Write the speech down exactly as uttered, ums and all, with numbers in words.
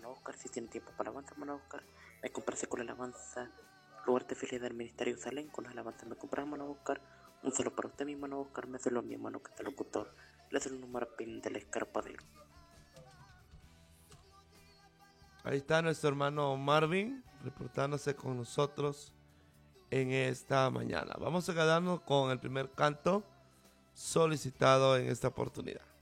hermano Oscar, si tiene tiempo para alabanza, hermano Oscar, me complace con la alabanza Lugar de Felicidad del Ministerio Salén, con las alabanzas me compras, hermano Oscar. Un saludo para usted, mi hermano Oscar, me saludo a mi hermano que está locutor, le saludo un marpín del escarpadero. Ahí está nuestro hermano Marvin reportándose con nosotros en esta mañana. Vamos a quedarnos con el primer canto solicitado en esta oportunidad.